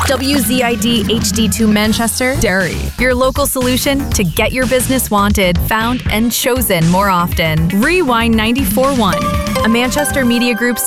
WZID HD2 Manchester, Derry. Your local solution to get your business wanted, found, and chosen more often. Rewind 94.1, a Manchester Media Group's